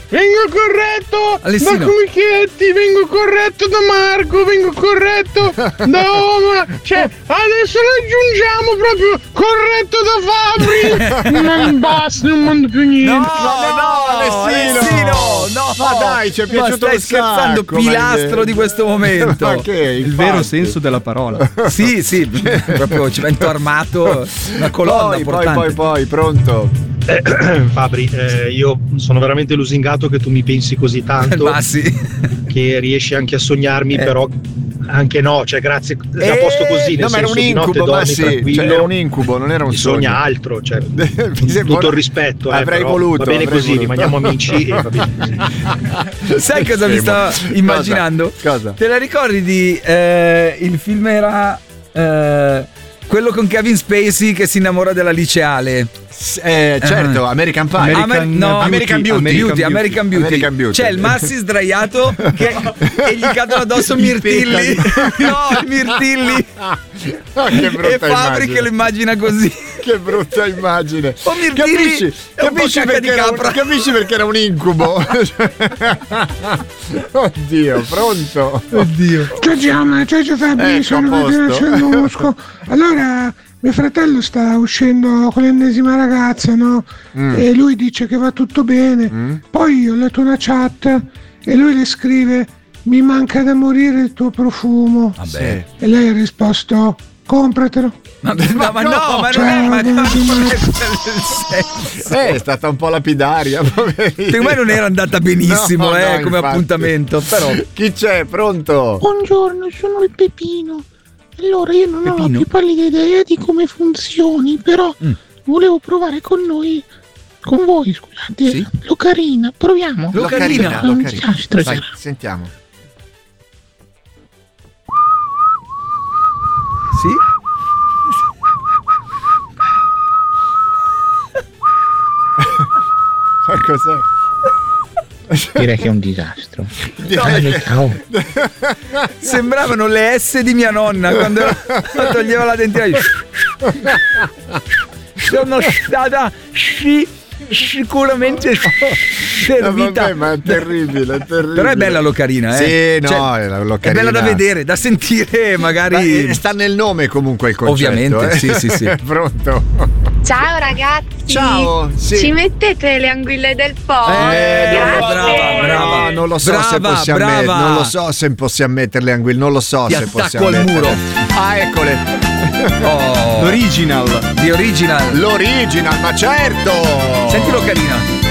vengo corretto Alessino. da Cumichetti, vengo corretto da Marco, vengo corretto da Oma. Cioè, adesso lo aggiungiamo proprio corretto da Fabri. Non basta, non mando più niente. No, Alessino, no. Ma dai, ci è piaciuto stai un scherzando, sacco, pilastro ma di questo momento. Ma che? Il vero senso della parola. Sì, proprio ci vento armato, una colonna portante. Poi, pronto? Fabri, io sono veramente lusingato che tu mi pensi così tanto. Ma sì. Che riesci anche a sognarmi, però anche no, cioè grazie, è a posto così, nel No, ma era senso un di notte incubo, ma dormi sì, tranquillo, cioè, era un incubo, non era un si sogno. sogna altro, cioè tutto il rispetto, avrei però voluto, va bene avrei così, voluto. rimaniamo amici e va bene così. Sai cosa mi stavo immaginando? Cosa? Te la ricordi di il film era quello con Kevin Spacey che si innamora della liceale? Certo, American Pie. American Beauty. C'è il Massi sdraiato e gli cadono addosso mirtilli. No, i mirtilli. Che brutta e Fabri immagine. che lo immagina così. Che brutta immagine. O mirtilli Capisci perché era un incubo? Oddio, pronto? Oddio. Ciao Fabri, sono Cellusco. Allora, mio fratello sta uscendo con l'ennesima ragazza, no? E lui dice che va tutto bene. Poi ho letto una chat e lui le scrive: mi manca da morire il tuo profumo. Vabbè. E lei ha risposto: compratelo. Ma non è stata un po' lapidaria, poverina. Secondo me non era andata benissimo, No, come infatti. appuntamento, però. Chi c'è? Pronto? Buongiorno, sono il Pepino. Allora, io non ho la più pallida idea di come funzioni, però volevo provare con voi, scusate. Sì? L'ocarina, proviamo. L'ocarina. Vai, sentiamo. Sì? Ma cos'è? Direi che è un disastro. Sembravano le S di mia nonna quando toglieva la dentina. Sono stata sicuramente servita. Vabbè, ma è terribile, Però è bella l'ocarina, Sì, no, cioè, l'ocarina. è bella da vedere, da sentire, magari. Sta nel nome comunque il concetto. Ovviamente, sì. Pronto? Ciao ragazzi. Ciao, sì. Ci mettete le anguille del Po? Brava. Non lo so se possiamo non lo so se possiamo mettere le anguille, non lo so Ti se attacco possiamo al muro. Ah, eccole. L'original. L'original, ma certo. Senti l'ocarina.